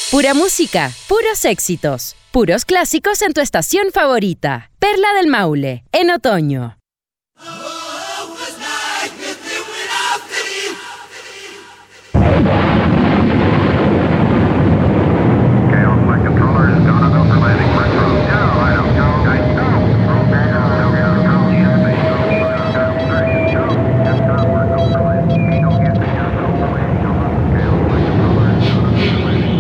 Pura música, puros éxitos, puros clásicos en tu estación favorita. Perla del Maule, en otoño.